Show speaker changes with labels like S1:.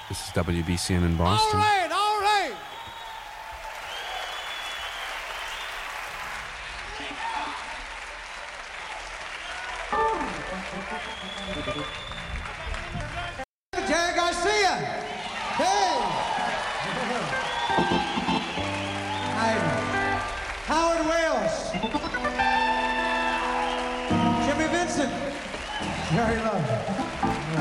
S1: This is WBCN in Boston.
S2: All right, all right. Jerry Garcia. Hey. Hi. Howard Wales. Jimmy Vincent. Jerry Love.